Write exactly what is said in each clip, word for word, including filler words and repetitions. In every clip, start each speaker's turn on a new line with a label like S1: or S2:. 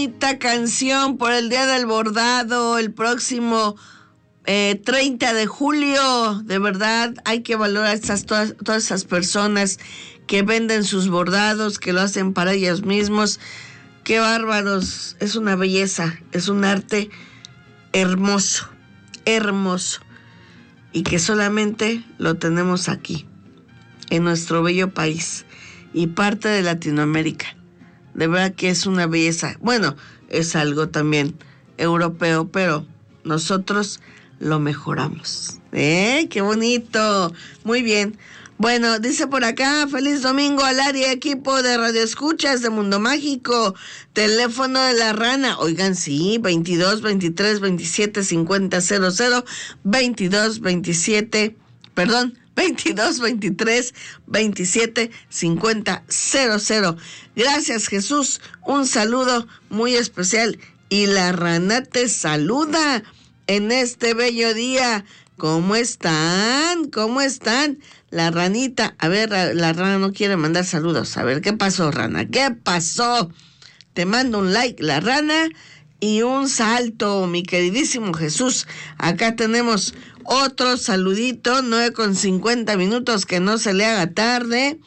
S1: bonita canción por el Día del Bordado, el próximo eh, treinta de julio. De verdad, hay que valorar a estas, todas, todas esas personas que venden sus bordados, que lo hacen para ellos mismos. ¡Qué bárbaros! Es una belleza, es un arte hermoso, hermoso. Y que solamente lo tenemos aquí, en nuestro bello país y parte de Latinoamérica. De verdad que es una belleza. Bueno, es algo también europeo, pero nosotros lo mejoramos. ¡Eh! ¡Qué bonito! Muy bien. Bueno, dice por acá, feliz domingo al área, equipo de Radio Escuchas de Mundo Mágico, teléfono de la rana, oigan, sí, veintidós, veintitrés, veintisiete, cincuenta, cero cero, veintidós, veintisiete, perdón, veintidós, veintitrés, veintisiete, cincuenta, cero cero. Gracias, Jesús, un saludo muy especial y la rana te saluda en este bello día. ¿Cómo están? ¿Cómo están? La ranita, a ver, la, la rana no quiere mandar saludos. A ver, ¿qué pasó, rana? ¿Qué pasó? Te mando un like, la rana, y un salto, mi queridísimo Jesús. Acá tenemos otro saludito, nueve con cincuenta minutos, que no se le haga tarde.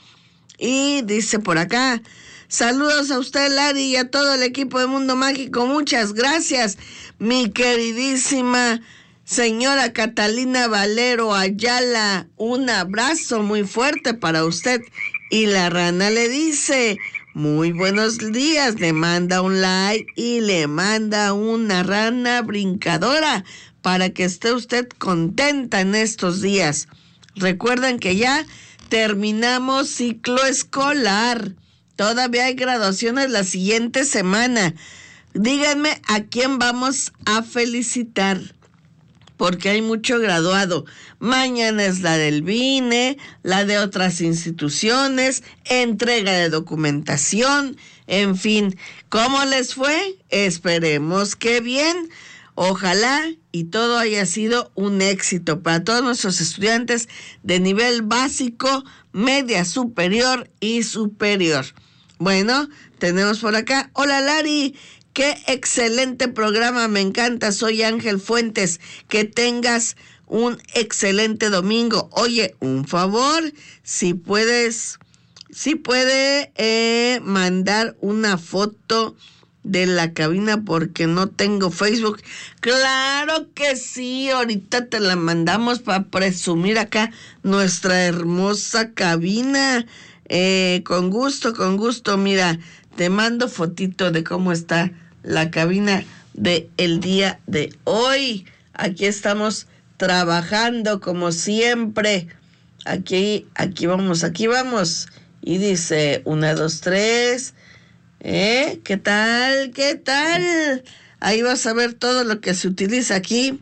S1: Y dice por acá, saludos a usted, Lari, y a todo el equipo de Mundo Mágico. Muchas gracias, mi queridísima señora Catalina Valero Ayala, un abrazo muy fuerte para usted. Y la rana le dice, muy buenos días, le manda un like y le manda una rana brincadora para que esté usted contenta en estos días. Recuerden que ya terminamos ciclo escolar, todavía hay graduaciones la siguiente semana. Díganme a quién vamos a felicitar, porque hay mucho graduado. Mañana es la del B I N E, la de otras instituciones, entrega de documentación, en fin. ¿Cómo les fue? Esperemos que bien. Ojalá y todo haya sido un éxito para todos nuestros estudiantes de nivel básico, media superior y superior. Bueno, tenemos por acá, hola Lari, qué excelente programa, me encanta, soy Ángel Fuentes, que tengas un excelente domingo. Oye, un favor, si puedes, si puede eh, mandar una foto de la cabina porque no tengo Facebook. Claro que sí, ahorita te la mandamos para presumir acá nuestra hermosa cabina. Eh, con gusto, con gusto, mira, te mando fotito de cómo está la cabina de el día de hoy. Aquí estamos trabajando como siempre. Aquí, aquí vamos, aquí vamos. Y dice, una, dos, tres. ¿Eh? ¿Qué tal? ¿Qué tal? Ahí vas a ver todo lo que se utiliza aquí.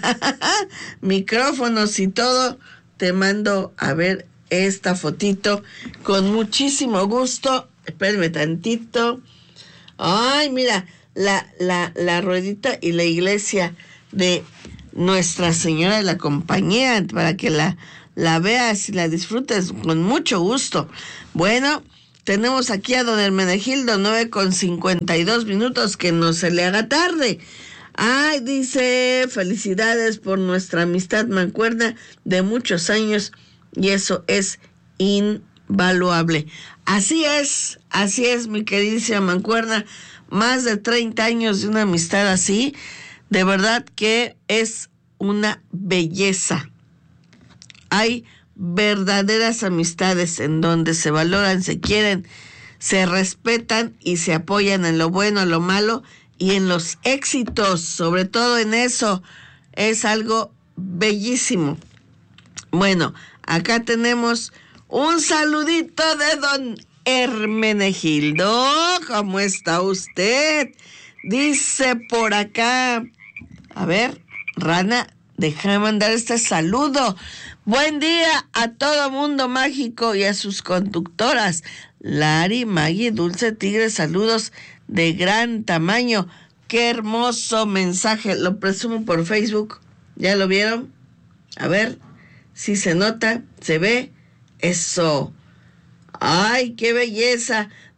S1: Micrófonos y todo. Te mando a ver esta fotito con muchísimo gusto. Espérame tantito. Ay, mira, la, la, la ruedita y la iglesia de Nuestra Señora de la Compañía, para que la, la veas y la disfrutes con mucho gusto. Bueno, tenemos aquí a don Hermenegildo, nueve con cincuenta y dos minutos, que no se le haga tarde. Ay, dice, felicidades por nuestra amistad mancuerna de muchos años, y eso es invaluable. Así es, así es, mi queridísima mancuerna, más de treinta años de una amistad así, de verdad que es una belleza. Hay verdaderas amistades en donde se valoran, se quieren, se respetan y se apoyan en lo bueno, en lo malo y en los éxitos, sobre todo en eso. Es algo bellísimo. Bueno, acá tenemos un saludito de don Hermenegildo. ¿Cómo está usted? Dice por acá, a ver, Rana, déjame mandar este saludo. Buen día a todo Mundo Mágico y a sus conductoras, Lari, Maggie, Dulce Tigre, saludos de gran tamaño. Qué hermoso mensaje, lo presumo por Facebook. ¿Ya lo vieron? A ver si se nota, se ve. Eso. Ay, qué belleza.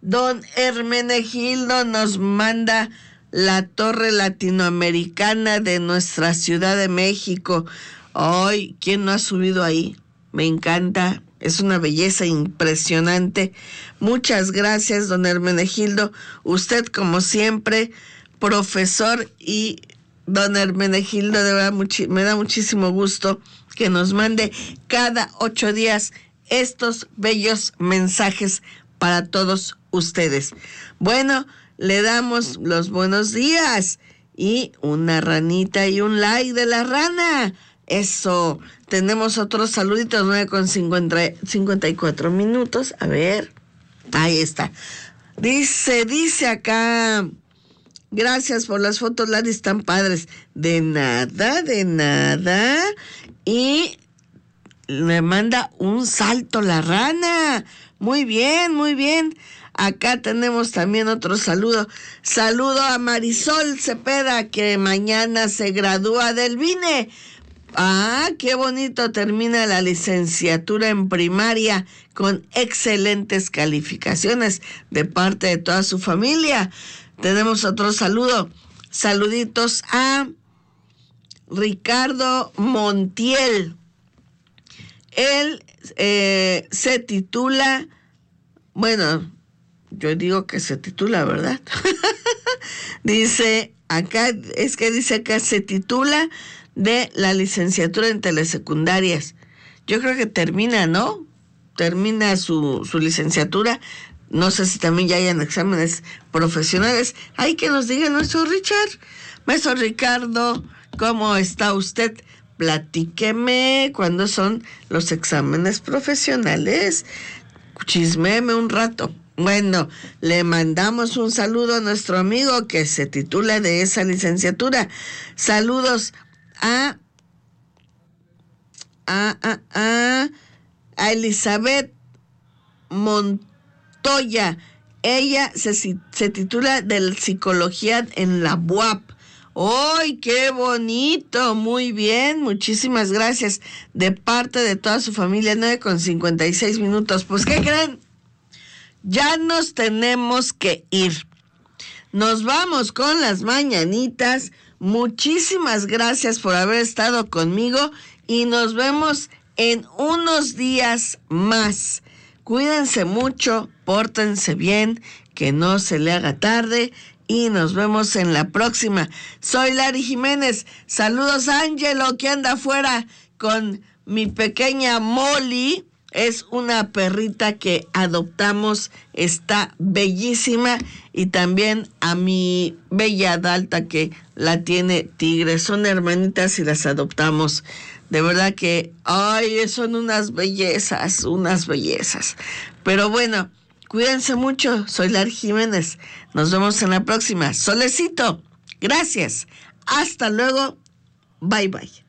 S1: Don Hermenegildo nos manda la torre latinoamericana de nuestra Ciudad de México. Ay, ¿quién no ha subido ahí? Me encanta, es una belleza impresionante. Muchas gracias, don Hermenegildo. Usted, como siempre, profesor, y don Hermenegildo, de verdad muchi- me da muchísimo gusto que nos mande cada ocho días estos bellos mensajes para todos ustedes. Bueno, le damos los buenos días y una ranita y un like de la rana. Eso, tenemos otros saluditos, nueve con cincuenta y cuatro minutos. A ver, ahí está. Dice, dice acá, gracias por las fotos, Lari, están padres. De nada, de nada. Y le manda un salto la rana. Muy bien, muy bien. Acá tenemos también otro saludo. Saludo a Marisol Cepeda, que mañana se gradúa del B I N E. Ah, qué bonito, termina la licenciatura en primaria con excelentes calificaciones de parte de toda su familia. Tenemos otro saludo. Saluditos a Ricardo Montiel. Él eh, se titula, bueno, yo digo que se titula, ¿verdad? Dice acá, es que dice acá, se titula de la licenciatura en telesecundarias. Yo creo que termina, ¿no? Termina su, su licenciatura. No sé si también ya hayan exámenes profesionales. Hay que nos diga nuestro Richard. Maestro Ricardo, ¿cómo está usted? Platíqueme cuándo son los exámenes profesionales. Chismeme un rato. Bueno, le mandamos un saludo a nuestro amigo que se titula de esa licenciatura. Saludos a a, a, a, a Elizabeth Montoya. Ella se, se titula de psicología en la U A P. ¡Ay, qué bonito! Muy bien, muchísimas gracias de parte de toda su familia. Nueve con cincuenta y seis minutos. Pues, ¿qué creen? Ya nos tenemos que ir. Nos vamos con las mañanitas. Muchísimas gracias por haber estado conmigo y nos vemos en unos días más. Cuídense mucho, pórtense bien, que no se le haga tarde y nos vemos en la próxima. Soy Lari Jiménez. Saludos a Ángelo, que anda afuera con mi pequeña Molly. Es una perrita que adoptamos, está bellísima. Y también a mi bella Dalta, que la tiene Tigre. Son hermanitas y las adoptamos. De verdad que, ay, son unas bellezas, unas bellezas. Pero bueno, cuídense mucho. Soy Lari Jiménez. Nos vemos en la próxima. Solecito, gracias. Hasta luego. Bye, bye.